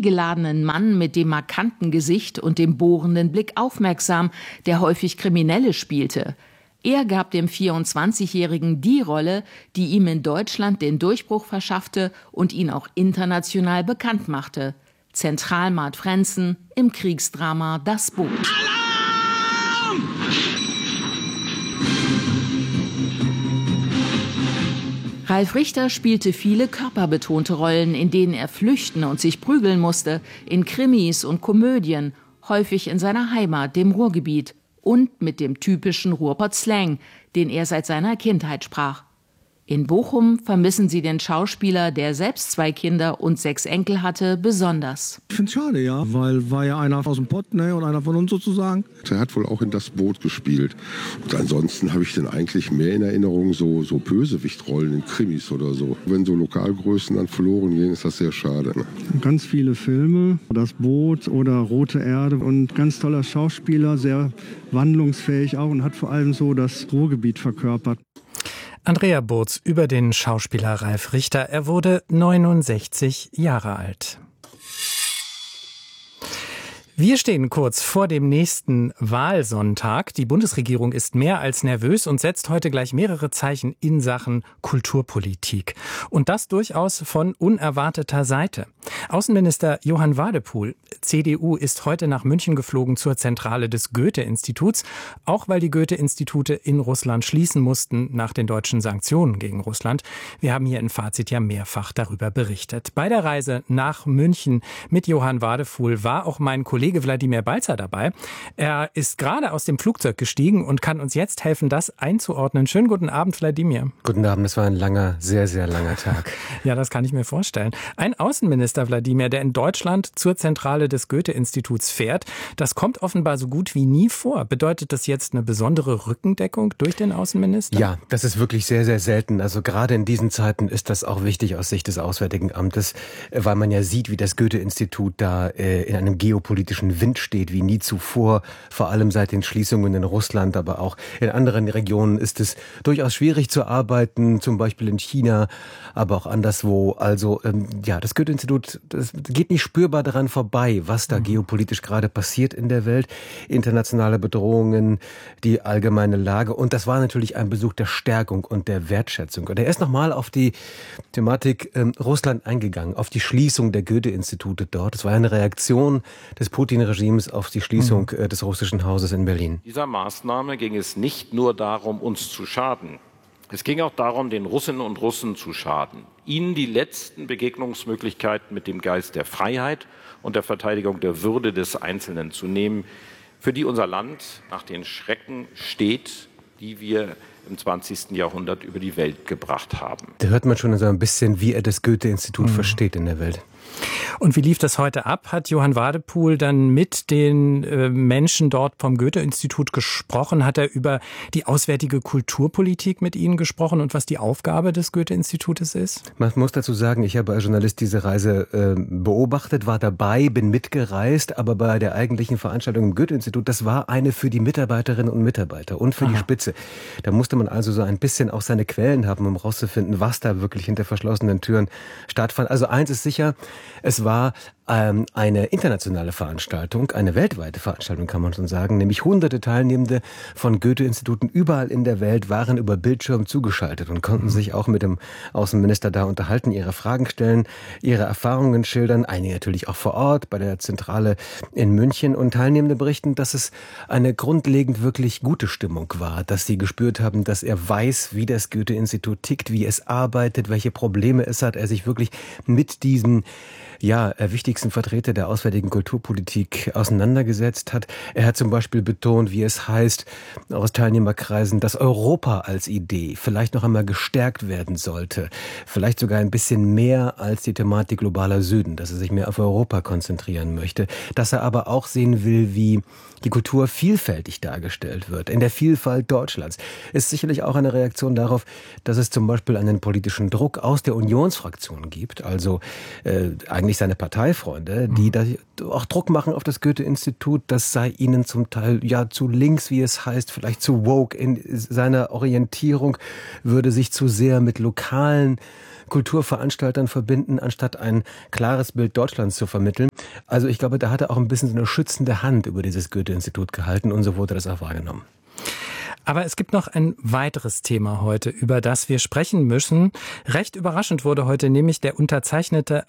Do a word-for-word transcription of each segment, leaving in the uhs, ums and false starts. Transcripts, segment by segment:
energiegeladenen Mann mit dem markanten Gesicht und dem bohrenden Blick aufmerksam, der häufig Kriminelle spielte. Er gab dem vierundzwanzigjährigen die Rolle, die ihm in Deutschland den Durchbruch verschaffte und ihn auch international bekannt machte. Zentralmart Frenzen im Kriegsdrama Das Boot. Alarm! Ralf Richter spielte viele körperbetonte Rollen, in denen er flüchten und sich prügeln musste, in Krimis und Komödien, häufig in seiner Heimat, dem Ruhrgebiet, und mit dem typischen Ruhrpott-Slang, den er seit seiner Kindheit sprach. In Bochum vermissen sie den Schauspieler, der selbst zwei Kinder und sechs Enkel hatte, besonders. Ich finde es schade, ja, weil war ja einer aus dem Pott, ne, und einer von uns sozusagen. Er hat wohl auch in Das Boot gespielt. Und ansonsten habe ich den eigentlich mehr in Erinnerung, so, so Bösewichtrollen in Krimis oder so. Wenn so Lokalgrößen dann verloren gehen, ist das sehr schade. Ne? Ganz viele Filme, Das Boot oder Rote Erde, und ganz toller Schauspieler, sehr wandlungsfähig auch und hat vor allem so das Ruhrgebiet verkörpert. Andrea Burz über den Schauspieler Ralf Richter. Er wurde neunundsechzig Jahre alt. Wir stehen kurz vor dem nächsten Wahlsonntag. Die Bundesregierung ist mehr als nervös und setzt heute gleich mehrere Zeichen in Sachen Kulturpolitik. Und das durchaus von unerwarteter Seite. Außenminister Johann Wadephul, C D U, ist heute nach München geflogen zur Zentrale des Goethe-Instituts, auch weil die Goethe-Institute in Russland schließen mussten nach den deutschen Sanktionen gegen Russland. Wir haben hier in Fazit ja mehrfach darüber berichtet. Bei der Reise nach München mit Johann Wadephul war auch mein Kollege Wladimir Balzer dabei. Er ist gerade aus dem Flugzeug gestiegen und kann uns jetzt helfen, das einzuordnen. Schönen guten Abend, Wladimir. Guten Abend, das war ein langer, sehr, sehr langer Tag. Ja, das kann ich mir vorstellen. Ein Außenminister, Wladimir, der in Deutschland zur Zentrale des Goethe-Instituts fährt, das kommt offenbar so gut wie nie vor. Bedeutet das jetzt eine besondere Rückendeckung durch den Außenminister? Ja, das ist wirklich sehr, sehr selten. Also gerade in diesen Zeiten ist das auch wichtig aus Sicht des Auswärtigen Amtes, weil man ja sieht, wie das Goethe-Institut da äh, in einem geopolitischen Wind steht wie nie zuvor, vor allem seit den Schließungen in Russland, aber auch in anderen Regionen ist es durchaus schwierig zu arbeiten, zum Beispiel in China, aber auch anderswo. Also ähm, ja, das Goethe-Institut, das geht nicht spürbar daran vorbei, was da mhm. geopolitisch gerade passiert in der Welt, internationale Bedrohungen, die allgemeine Lage, und das war natürlich ein Besuch der Stärkung und der Wertschätzung. Und er ist nochmal auf die Thematik ähm, Russland eingegangen, auf die Schließung der Goethe-Institute dort. Das war eine Reaktion des Putin-Regimes auf die Schließung mhm. des russischen Hauses in Berlin. Dieser Maßnahme ging es nicht nur darum, uns zu schaden. Es ging auch darum, den Russinnen und Russen zu schaden. Ihnen die letzten Begegnungsmöglichkeiten mit dem Geist der Freiheit und der Verteidigung der Würde des Einzelnen zu nehmen, für die unser Land nach den Schrecken steht, die wir im zwanzigsten Jahrhundert über die Welt gebracht haben. Da hört man schon so ein bisschen, wie er das Goethe-Institut mhm. versteht in der Welt. Und wie lief das heute ab? Hat Johann Wadephul dann mit den äh, Menschen dort vom Goethe-Institut gesprochen? Hat er über die auswärtige Kulturpolitik mit ihnen gesprochen und was die Aufgabe des Goethe-Institutes ist? Man muss dazu sagen, ich habe als Journalist diese Reise äh, beobachtet, war dabei, bin mitgereist, aber bei der eigentlichen Veranstaltung im Goethe-Institut, das war eine für die Mitarbeiterinnen und Mitarbeiter und für Aha. die Spitze. Da musste man also so ein bisschen auch seine Quellen haben, um rauszufinden, was da wirklich hinter verschlossenen Türen stattfand. Also eins ist sicher, es war ähm, eine internationale Veranstaltung, eine weltweite Veranstaltung, kann man schon sagen, nämlich hunderte Teilnehmende von Goethe-Instituten überall in der Welt waren über Bildschirm zugeschaltet und konnten sich auch mit dem Außenminister da unterhalten, ihre Fragen stellen, ihre Erfahrungen schildern, einige natürlich auch vor Ort bei der Zentrale in München, und Teilnehmende berichten, dass es eine grundlegend wirklich gute Stimmung war, dass sie gespürt haben, dass er weiß, wie das Goethe-Institut tickt, wie es arbeitet, welche Probleme es hat, er sich wirklich mit diesen ja, wichtigsten Vertreter der auswärtigen Kulturpolitik auseinandergesetzt hat. Er hat zum Beispiel betont, wie es heißt aus Teilnehmerkreisen, dass Europa als Idee vielleicht noch einmal gestärkt werden sollte. Vielleicht sogar ein bisschen mehr als die Thematik globaler Süden, dass er sich mehr auf Europa konzentrieren möchte. Dass er aber auch sehen will, wie die Kultur vielfältig dargestellt wird, in der Vielfalt Deutschlands. Ist sicherlich auch eine Reaktion darauf, dass es zum Beispiel einen politischen Druck aus der Unionsfraktion gibt, also äh, eigentlich seine Parteifreunde, die da auch Druck machen auf das Goethe-Institut, das sei ihnen zum Teil ja zu links, wie es heißt, vielleicht zu woke in seiner Orientierung, würde sich zu sehr mit lokalen Kulturveranstaltern verbinden, anstatt ein klares Bild Deutschlands zu vermitteln. Also ich glaube, da hat er auch ein bisschen so eine schützende Hand über dieses Goethe-Institut gehalten und so wurde das auch wahrgenommen. Aber es gibt noch ein weiteres Thema heute, über das wir sprechen müssen. Recht überraschend wurde heute nämlich der unterzeichnete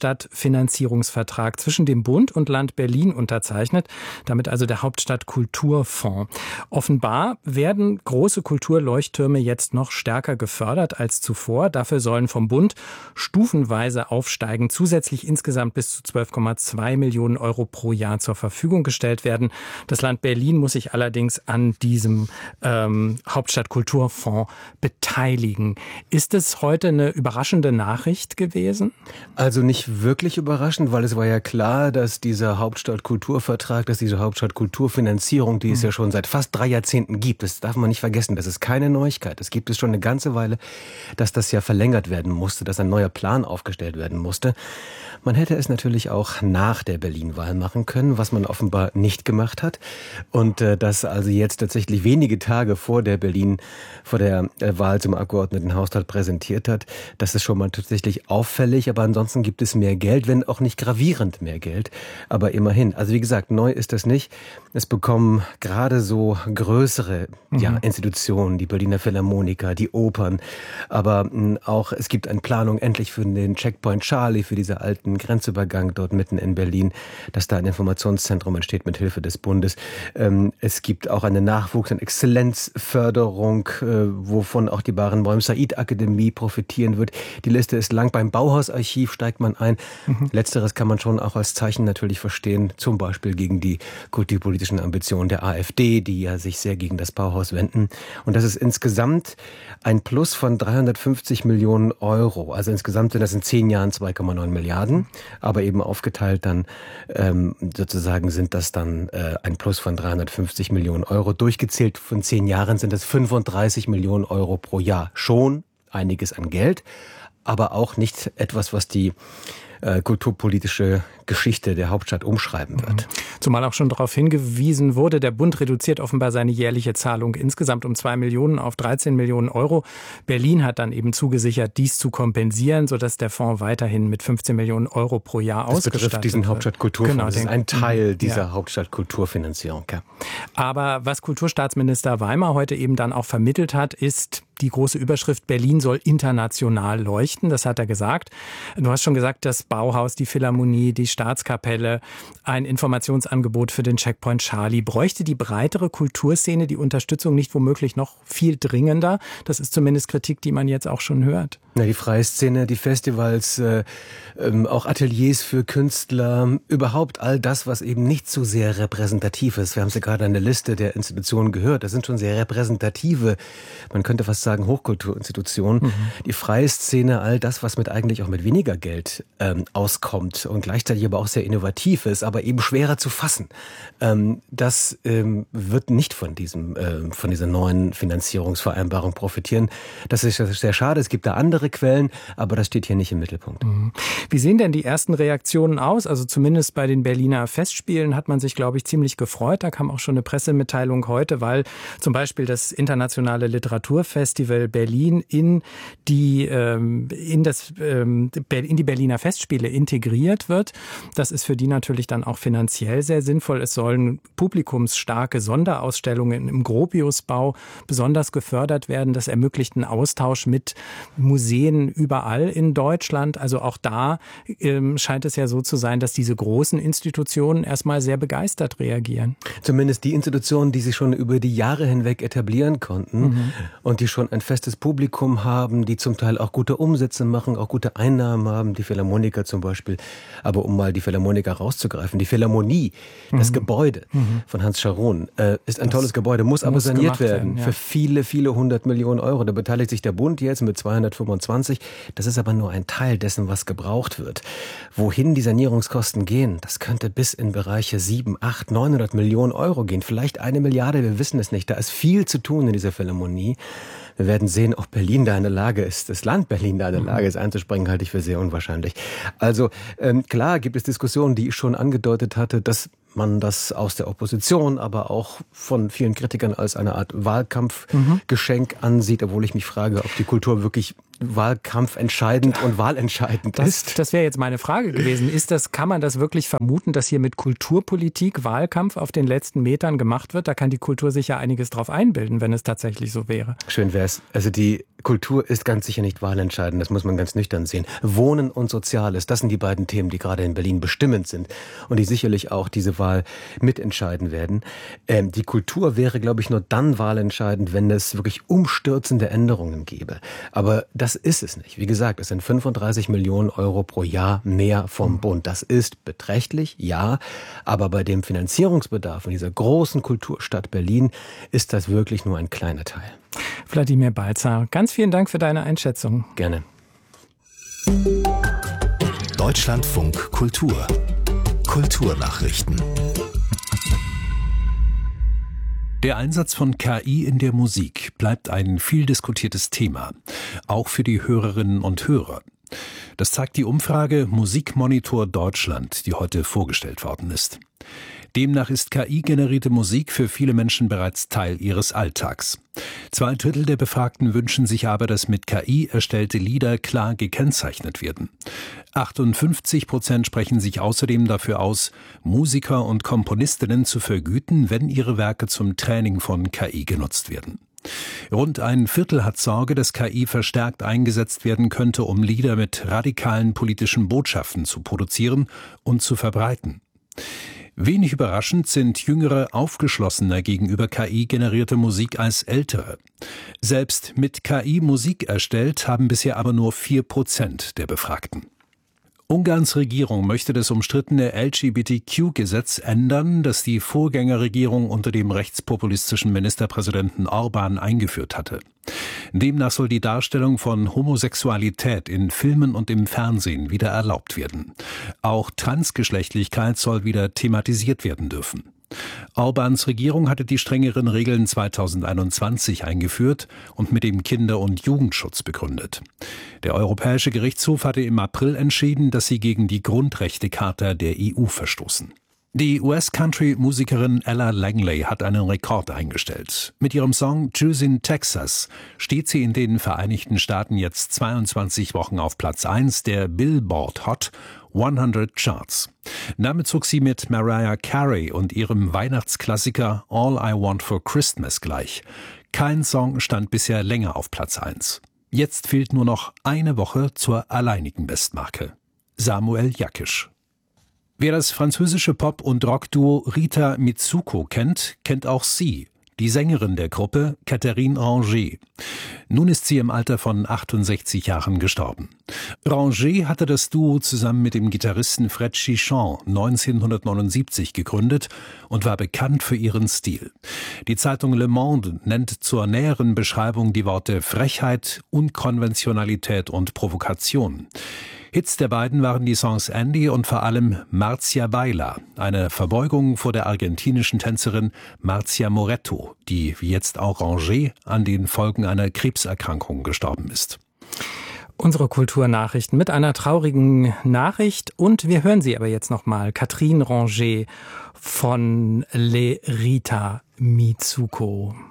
Hauptstadtfinanzierungsvertrag zwischen dem Bund und Land Berlin unterzeichnet, damit also der Hauptstadtkulturfonds. Offenbar werden große Kulturleuchttürme jetzt noch stärker gefördert als zuvor. Dafür sollen vom Bund stufenweise aufsteigen, zusätzlich insgesamt bis zu zwölf Komma zwei Millionen Euro pro Jahr zur Verfügung gestellt werden. Das Land Berlin muss sich allerdings an diesem Ähm, Hauptstadtkulturfonds beteiligen. Ist es heute eine überraschende Nachricht gewesen? Also nicht wirklich überraschend, weil es war ja klar, dass dieser Hauptstadtkulturvertrag, dass diese Hauptstadtkulturfinanzierung, die es ja schon seit fast drei Jahrzehnten gibt, das darf man nicht vergessen, das ist keine Neuigkeit. Das gibt es schon eine ganze Weile, dass das ja verlängert werden musste, dass ein neuer Plan aufgestellt werden musste. Man hätte es natürlich auch nach der Berlin-Wahl machen können, was man offenbar nicht gemacht hat. Und äh, das also jetzt tatsächlich wenige Tage vor der Berlin, vor der äh, Wahl zum Abgeordnetenhaushalt präsentiert hat. Das ist schon mal tatsächlich auffällig, aber ansonsten gibt es mehr Geld, wenn auch nicht gravierend mehr Geld. Aber immerhin. Also wie gesagt, neu ist das nicht. Es bekommen gerade so größere mhm. ja, Institutionen, die Berliner Philharmoniker, die Opern, aber mh, auch es gibt eine Planung endlich für den Checkpoint Charlie, für diese alten Grenzübergang dort mitten in Berlin, dass da ein Informationszentrum entsteht mit Hilfe des Bundes. Ähm, es gibt auch eine Nachwuchs- und Exzellenzförderung, äh, wovon auch die Barenboim-Said-Akademie profitieren wird. Die Liste ist lang. Beim Bauhausarchiv steigt man ein. Mhm. Letzteres kann man schon auch als Zeichen natürlich verstehen, zum Beispiel gegen die kulturpolitischen Ambitionen der AfD, die ja sich sehr gegen das Bauhaus wenden. Und das ist insgesamt ein Plus von dreihundertfünfzig Millionen Euro. Also insgesamt sind das in zehn Jahren zwei Komma neun Milliarden. Aber eben aufgeteilt dann ähm, sozusagen sind das dann äh, ein Plus von dreihundertfünfzig Millionen Euro. Durchgezählt von zehn Jahren sind das fünfunddreißig Millionen Euro pro Jahr. Schon einiges an Geld, aber auch nicht etwas, was die äh, kulturpolitische Geschichte der Hauptstadt umschreiben wird. Zumal auch schon darauf hingewiesen wurde, der Bund reduziert offenbar seine jährliche Zahlung insgesamt um zwei Millionen auf dreizehn Millionen Euro. Berlin hat dann eben zugesichert, dies zu kompensieren, sodass der Fonds weiterhin mit fünfzehn Millionen Euro pro Jahr das ausgestattet wird. Das betrifft diesen Hauptstadtkulturfonds. Genau, das ist ein Teil dieser ja. Hauptstadtkulturfinanzierung. Ja. Aber was Kulturstaatsminister Weimar heute eben dann auch vermittelt hat, ist die große Überschrift, Berlin soll international leuchten. Das hat er gesagt. Du hast schon gesagt, das Bauhaus, die Philharmonie, die Staatskapelle, ein Informationsangebot für den Checkpoint Charlie. Bräuchte die breitere Kulturszene die Unterstützung nicht womöglich noch viel dringender? Das ist zumindest Kritik, die man jetzt auch schon hört. Ja, die freie Szene, die Festivals, äh, ähm, auch Ateliers für Künstler, überhaupt all das, was eben nicht so sehr repräsentativ ist. Wir haben es ja gerade an der Liste der Institutionen gehört. Das sind schon sehr repräsentative, man könnte fast sagen Hochkulturinstitutionen. Mhm. Die freie Szene, all das, was mit eigentlich auch mit weniger Geld ähm, auskommt und gleichzeitig aber auch sehr innovativ ist, aber eben schwerer zu fassen. Ähm, das ähm, wird nicht von diesem, äh, von dieser neuen Finanzierungsvereinbarung profitieren. Das ist sehr schade. Es gibt da andere Quellen, aber das steht hier nicht im Mittelpunkt. Wie sehen denn die ersten Reaktionen aus? Also zumindest bei den Berliner Festspielen hat man sich, glaube ich, ziemlich gefreut. Da kam auch schon eine Pressemitteilung heute, weil zum Beispiel das Internationale Literaturfestival Berlin in die, ähm, in das, ähm, in die Berliner Festspiele integriert wird. Das ist für die natürlich dann auch finanziell sehr sinnvoll. Es sollen publikumsstarke Sonderausstellungen im Gropiusbau besonders gefördert werden. Das ermöglicht einen Austausch mit Museen überall in Deutschland. Also auch da ähm, scheint es ja so zu sein, dass diese großen Institutionen erstmal sehr begeistert reagieren. Zumindest die Institutionen, die sich schon über die Jahre hinweg etablieren konnten mhm. und die schon ein festes Publikum haben, die zum Teil auch gute Umsätze machen, auch gute Einnahmen haben, die Philharmoniker zum Beispiel. Aber um mal die Philharmoniker rauszugreifen, die Philharmonie, mhm. das Gebäude mhm. von Hans Scharoun, äh, ist ein das tolles Gebäude, muss aber saniert werden, werden ja. für viele, viele hundert Millionen Euro. Da beteiligt sich der Bund jetzt mit zweihundertfünfundzwanzig. Das ist aber nur ein Teil dessen, was gebraucht wird. Wohin die Sanierungskosten gehen, das könnte bis in Bereiche sieben, acht, neunhundert Millionen Euro gehen. Vielleicht eine Milliarde, wir wissen es nicht. Da ist viel zu tun in dieser Philharmonie. Wir werden sehen, ob Berlin da in der Lage ist, das Land Berlin da in der Lage ist, einzuspringen, halte ich für sehr unwahrscheinlich. Also ähm, klar gibt es Diskussionen, die ich schon angedeutet hatte, dass man das aus der Opposition, aber auch von vielen Kritikern als eine Art Wahlkampfgeschenk mhm. ansieht, obwohl ich mich frage, ob die Kultur wirklich wahlkampfentscheidend und wahlentscheidend das, ist. Das wäre jetzt meine Frage gewesen. Ist das, kann man das wirklich vermuten, dass hier mit Kulturpolitik Wahlkampf auf den letzten Metern gemacht wird? Da kann die Kultur sich ja einiges drauf einbilden, wenn es tatsächlich so wäre. Schön wär's. Also die Kultur ist ganz sicher nicht wahlentscheidend, das muss man ganz nüchtern sehen. Wohnen und Soziales, das sind die beiden Themen, die gerade in Berlin bestimmend sind und die sicherlich auch diese Wahl mitentscheiden werden. Ähm, die Kultur wäre, glaube ich, nur dann wahlentscheidend, wenn es wirklich umstürzende Änderungen gäbe. Aber das ist es nicht. Wie gesagt, es sind fünfunddreißig Millionen Euro pro Jahr mehr vom Bund. Das ist beträchtlich, ja, aber bei dem Finanzierungsbedarf in dieser großen Kulturstadt Berlin ist das wirklich nur ein kleiner Teil. Wladimir Balzer, ganz vielen Dank für deine Einschätzung. Gerne. Deutschlandfunk Kultur. Kulturnachrichten. Der Einsatz von K I in der Musik bleibt ein viel diskutiertes Thema, auch für die Hörerinnen und Hörer. Das zeigt die Umfrage Musikmonitor Deutschland, die heute vorgestellt worden ist. Demnach ist K I-generierte Musik für viele Menschen bereits Teil ihres Alltags. Zwei Drittel der Befragten wünschen sich aber, dass mit K I erstellte Lieder klar gekennzeichnet werden. achtundfünfzig Prozent sprechen sich außerdem dafür aus, Musiker und Komponistinnen zu vergüten, wenn ihre Werke zum Training von K I genutzt werden. Rund ein Viertel hat Sorge, dass K I verstärkt eingesetzt werden könnte, um Lieder mit radikalen politischen Botschaften zu produzieren und zu verbreiten. Wenig überraschend sind Jüngere aufgeschlossener gegenüber K I-generierte Musik als Ältere. Selbst mit K I Musik erstellt, haben bisher aber nur vier Prozent der Befragten. Ungarns Regierung möchte das umstrittene L G B T Q-Gesetz ändern, das die Vorgängerregierung unter dem rechtspopulistischen Ministerpräsidenten Orbán eingeführt hatte. Demnach soll die Darstellung von Homosexualität in Filmen und im Fernsehen wieder erlaubt werden. Auch Transgeschlechtlichkeit soll wieder thematisiert werden dürfen. Orbáns Regierung hatte die strengeren Regeln zweitausendeinundzwanzig eingeführt und mit dem Kinder- und Jugendschutz begründet. Der Europäische Gerichtshof hatte im April entschieden, dass sie gegen die Grundrechtecharta der E U verstoßen. Die U S-Country-Musikerin Ella Langley hat einen Rekord eingestellt. Mit ihrem Song Juice in Texas steht sie in den Vereinigten Staaten jetzt zweiundzwanzig Wochen auf Platz eins der Billboard Hot hundert Charts. Damit zog sie mit Mariah Carey und ihrem Weihnachtsklassiker All I Want for Christmas gleich. Kein Song stand bisher länger auf Platz eins. Jetzt fehlt nur noch eine Woche zur alleinigen Bestmarke. Samuel Jakisch. Wer das französische Pop- und Rockduo Rita Mitsuko kennt, kennt auch sie, die Sängerin der Gruppe, Catherine Ranger. Nun ist sie im Alter von achtundsechzig Jahren gestorben. Ranger hatte das Duo zusammen mit dem Gitarristen Fred Chichon neunzehnhundertneunundsiebzig gegründet und war bekannt für ihren Stil. Die Zeitung Le Monde nennt zur näheren Beschreibung die Worte Frechheit, Unkonventionalität und Provokation. Hits der beiden waren die Songs Andy und vor allem Marcia Baila, eine Verbeugung vor der argentinischen Tänzerin Marcia Moretto, die wie jetzt auch Ranger an den Folgen einer Krebserkrankung gestorben ist. Unsere Kulturnachrichten mit einer traurigen Nachricht und wir hören sie aber jetzt nochmal. Catherine Ranger von Le Rita Mitsuko.